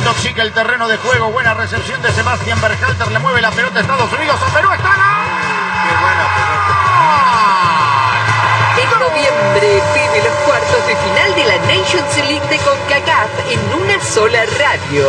Intoxica el terreno de juego. Buena recepción de Sebastián Berhalter. Le mueve la pelota a Estados Unidos. A Perú está Qué buena pelota. En noviembre vive los cuartos de final de la Nations League de CONCACAF en una sola radio.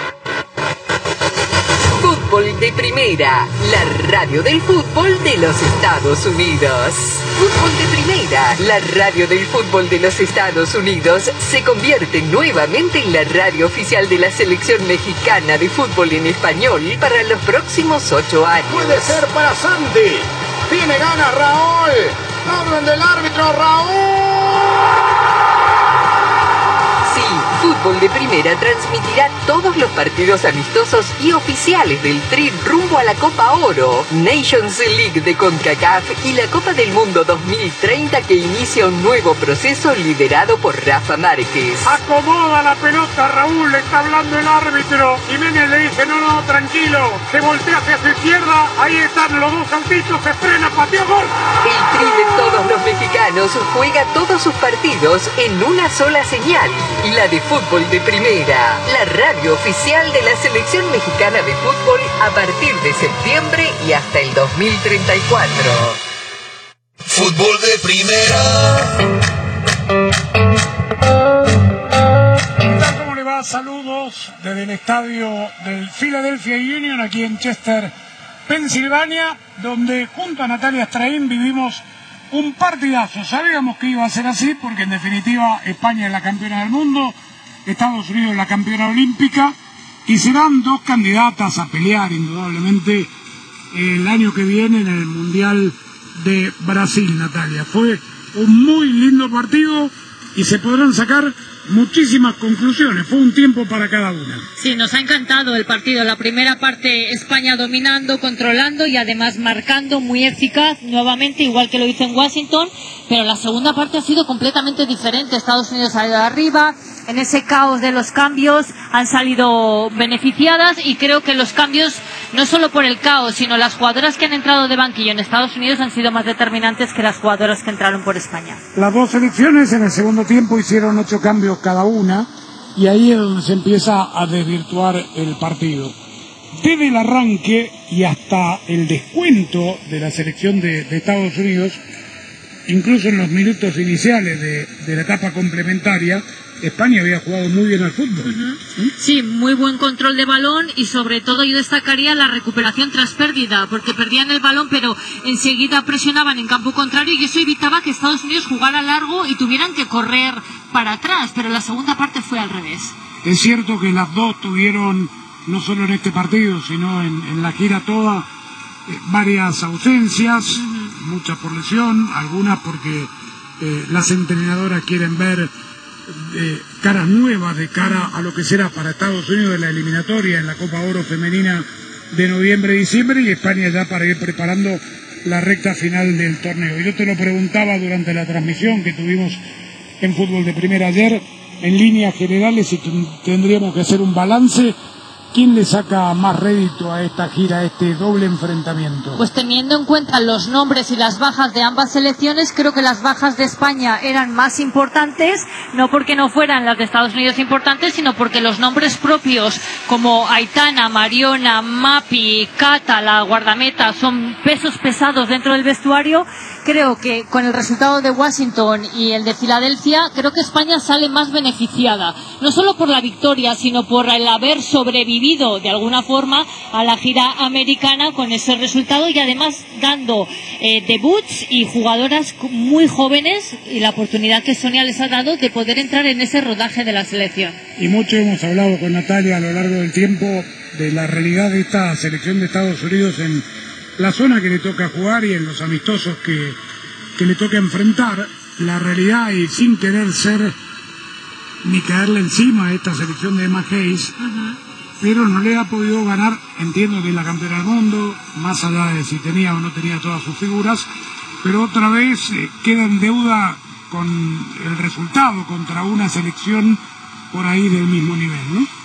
Fútbol de Primera, la radio del fútbol de los Estados Unidos. Fútbol de Primera, la radio del fútbol de los Estados Unidos, se convierte nuevamente en la radio oficial de la selección mexicana de fútbol en español para los próximos 8 años. Puede ser para Santi. Tiene ganas Raúl. Hablan del árbitro Raúl. Sí, Fútbol de Primera transmitirá todos los partidos amistosos y oficiales del Tri rumbo a la Copa Oro, Nations League de CONCACAF y la Copa del Mundo 2030 que inicia un nuevo proceso liderado por Rafa Márquez. Acomoda la pelota Raúl, le está hablando el árbitro. Jiménez le dice, no, tranquilo. Se voltea hacia su izquierda, ahí están los dos saltitos, se frena, pateó, gol. El Tri de todos los mexicanos juega todos sus partidos en una sola señal. La de Fútbol de Primera, la radio oficial de la selección mexicana de fútbol a partir de septiembre y hasta el 2034. Fútbol de Primera. ¿Qué tal? ¿Cómo le va? Saludos desde el estadio del Philadelphia Union aquí en Chester, Pensilvania, donde junto a Natalia Strain vivimos un partidazo. Sabíamos que iba a ser así porque en definitiva España es la campeona del mundo, Estados Unidos es la campeona olímpica y serán dos candidatas a pelear indudablemente el año que viene en el Mundial de Brasil, Natalia. Fue un muy lindo partido y se podrán sacar muchísimas conclusiones. Fue un tiempo para cada una. Sí, nos ha encantado el partido. La primera parte España dominando, controlando y además marcando, muy eficaz nuevamente, igual que lo hizo en Washington, pero la segunda parte ha sido completamente diferente. Estados Unidos ha ido arriba, en ese caos de los cambios han salido beneficiadas y creo que los cambios, no solo por el caos, sino las jugadoras que han entrado de banquillo en Estados Unidos han sido más determinantes que las jugadoras que entraron por España. Las dos selecciones en el segundo tiempo hicieron 8 cambios cada una y ahí es donde se empieza a desvirtuar el partido. Desde el arranque y hasta el descuento de la selección de Estados Unidos, incluso en los minutos iniciales de la etapa complementaria, España había jugado muy bien al fútbol. Sí, muy buen control de balón y sobre todo yo destacaría la recuperación tras pérdida, porque perdían el balón pero enseguida presionaban en campo contrario y eso evitaba que Estados Unidos jugara largo y tuvieran que correr para atrás, pero la segunda parte fue al revés. Es cierto que las dos tuvieron, no solo en este partido, sino en la gira toda, varias ausencias, muchas por lesión, algunas porque las entrenadoras quieren ver caras nuevas de cara a lo que será para Estados Unidos de la eliminatoria en la Copa Oro femenina de noviembre-diciembre y España ya para ir preparando la recta final del torneo. Yo te lo preguntaba durante la transmisión que tuvimos en Fútbol de Primera ayer, en líneas generales, si tendríamos que hacer un balance. ¿Quién le saca más rédito a esta gira, a este doble enfrentamiento? Pues teniendo en cuenta los nombres y las bajas de ambas selecciones, creo que las bajas de España eran más importantes, no porque no fueran las de Estados Unidos importantes, sino porque los nombres propios como Aitana, Mariona, Mapi, Cata, la guardameta, son pesos pesados dentro del vestuario. Creo que con el resultado de Washington y el de Filadelfia, creo que España sale más beneficiada, no solo por la victoria, sino por el haber sobrevivido de alguna forma a la gira americana con ese resultado y además dando debuts y jugadoras muy jóvenes y la oportunidad que Sonia les ha dado de poder entrar en ese rodaje de la selección. Y mucho hemos hablado con Natalia a lo largo del tiempo de la realidad de esta selección de Estados Unidos en la zona que le toca jugar y en los amistosos que le toca enfrentar. La realidad, y sin querer ser ni caerle encima a esta selección de Emma Hayes, pero no le ha podido ganar, entiendo que es la campeona del mundo, más allá de si tenía o no tenía todas sus figuras, pero otra vez queda en deuda con el resultado contra una selección por ahí del mismo nivel, ¿no?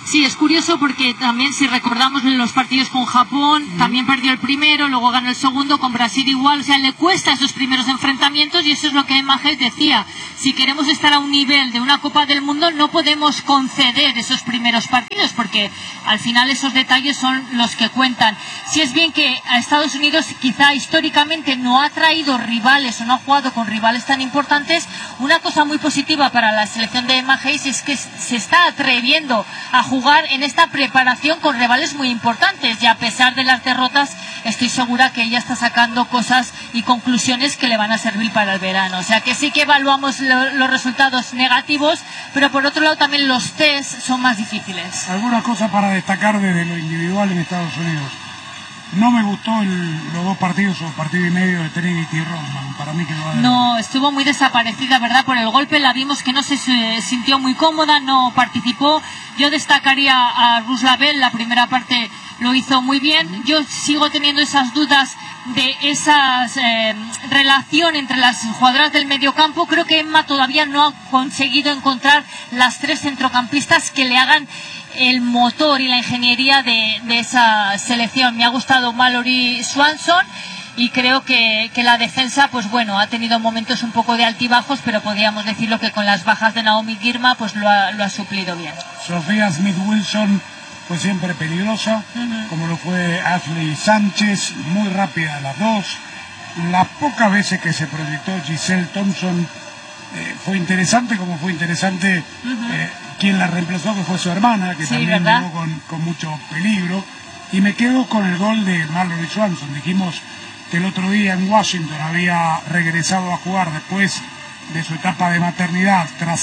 Sí, es curioso porque también si recordamos los partidos con Japón, también perdió el primero, luego ganó el segundo, con Brasil igual, o sea, le cuesta esos primeros enfrentamientos y eso es lo que Emma Hayes decía. Si queremos estar a un nivel de una Copa del Mundo no podemos conceder esos primeros partidos porque al final esos detalles son los que cuentan. Si es bien que a Estados Unidos quizá históricamente no ha traído rivales o no ha jugado con rivales tan importantes, una cosa muy positiva para la selección de Emma Hayes es que se está atreviendo a jugar en esta preparación con rivales muy importantes y a pesar de las derrotas estoy segura que ella está sacando cosas y conclusiones que le van a servir para el verano. O sea que sí que evaluamos los resultados negativos, pero por otro lado también los test son más difíciles. Algunas cosas para destacar desde lo individual en Estados Unidos. No me gustó los dos partidos o partido y medio de Trinity Rodman. Para mí que no, estuvo muy desaparecida, ¿verdad? Por el golpe la vimos que no se sintió muy cómoda, no participó. Yo destacaría a Ruth Lavelle, la primera parte lo hizo muy bien. Yo sigo teniendo esas dudas de esa relación entre las jugadoras del mediocampo. Creo que Emma todavía no ha conseguido encontrar las tres centrocampistas que le hagan el motor y la ingeniería de esa selección. Me ha gustado Mallory Swanson y creo que la defensa, pues bueno, ha tenido momentos un poco de altibajos, pero podríamos decirlo que con las bajas de Naomi Girma pues lo ha suplido bien. Sofía Smith-Wilson fue siempre peligrosa, como lo fue Ashley Sánchez, muy rápida las dos. Las pocas veces que se proyectó Giselle Thompson fue interesante, como fue interesante quien la reemplazó, que fue su hermana, que sí, también jugó con mucho peligro. Y me quedo con el gol de Mallory Swanson. Dijimos que el otro día en Washington había regresado a jugar después de su etapa de maternidad tras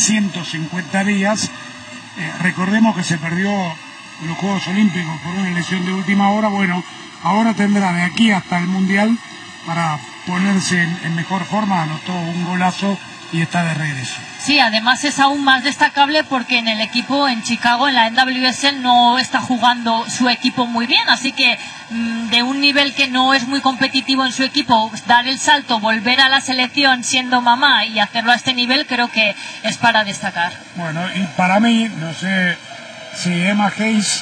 750 días. Recordemos que se perdió los Juegos Olímpicos por una lesión de última hora. Bueno, ahora tendrá de aquí hasta el Mundial para ponerse en mejor forma. Anotó un golazo y está de regreso. Sí, además es aún más destacable porque en el equipo en Chicago, en la NWSL, no está jugando su equipo muy bien, así que de un nivel que no es muy competitivo en su equipo, dar el salto, volver a la selección siendo mamá y hacerlo a este nivel, creo que es para destacar. Bueno, y para mí, no sé si Emma Hayes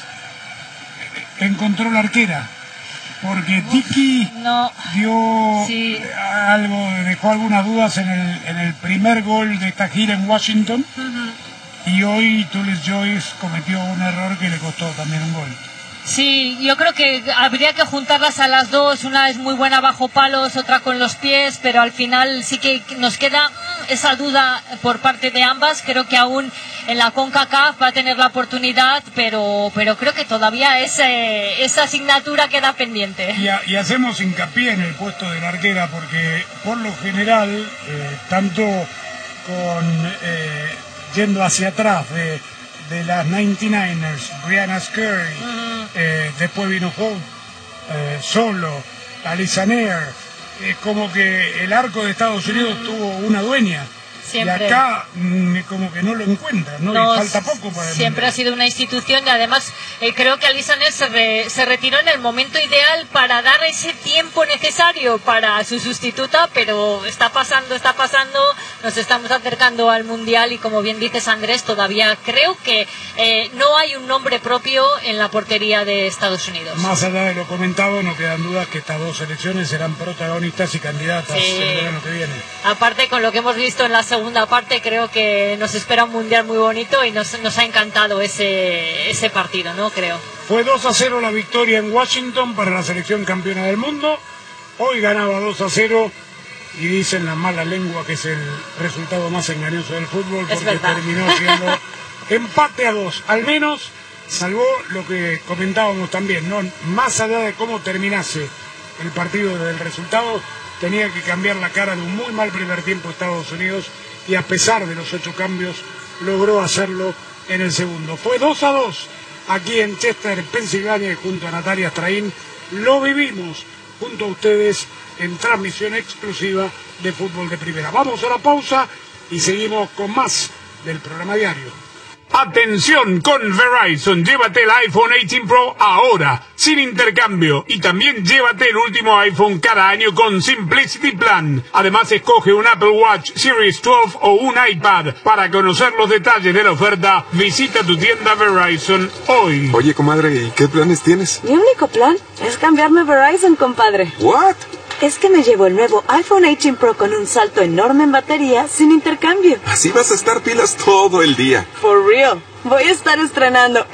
encontró la arquera, porque Tiki dio algo, dejó algunas dudas en el primer gol de esta gira en Washington, y hoy Tullis Joyce cometió un error que le costó también un gol. Sí, yo creo que habría que juntarlas a las dos, una es muy buena bajo palos, otra con los pies, pero al final sí que nos queda esa duda por parte de ambas. Creo que aún en la CONCACAF va a tener la oportunidad, pero creo que todavía esa asignatura queda pendiente. Y hacemos hincapié en el puesto de la arquera, porque por lo general, tanto con yendo hacia atrás de las 99ers, Brianna Scurry, después vino Hope, Solo, Alisa Nair, como que el arco de Estados Unidos tuvo una dueña. Siempre. Y acá como que no lo encuentran, ¿no? Y falta poco para siempre ha sido una institución y además creo que Alisa Nair se retiró en el momento ideal para dar ese tiempo necesario para su sustituta, pero está pasando, nos estamos acercando al Mundial y como bien dices, Andrés, todavía creo que no hay un nombre propio en la portería de Estados Unidos. Más allá de lo comentado, no quedan dudas que estas dos selecciones serán protagonistas y candidatas el verano que viene. Aparte, con lo que hemos visto en la segunda parte, creo que nos espera un Mundial muy bonito y nos ha encantado ese partido, ¿no? Creo. Fue 2-0 la victoria en Washington para la selección campeona del mundo. Hoy ganaba 2-0 y dicen la mala lengua que es el resultado más engañoso del fútbol, porque terminó siendo empate a 2. Al menos salvó lo que comentábamos también, ¿no? Más allá de cómo terminase el partido del resultado, tenía que cambiar la cara de un muy mal primer tiempo Estados Unidos, y a pesar de los 8 cambios logró hacerlo en el segundo. Fue 2-2 aquí en Chester, Pensilvania, y junto a Natalia Strain lo vivimos junto a ustedes en transmisión exclusiva de Fútbol de Primera. Vamos a la pausa y seguimos con más del programa diario. Atención con Verizon, llévate el iPhone 18 Pro ahora, sin intercambio, y también llévate el último iPhone cada año con Simplicity Plan. Además, escoge un Apple Watch Series 12 o un iPad. Para conocer los detalles de la oferta, visita tu tienda Verizon hoy. Oye, comadre, ¿y qué planes tienes? Mi único plan es cambiarme a Verizon, compadre. ¿What? Es que me llevo el nuevo iPhone 18 Pro con un salto enorme en batería sin intercambio. Así vas a estar pilas todo el día. For real. Voy a estar estrenando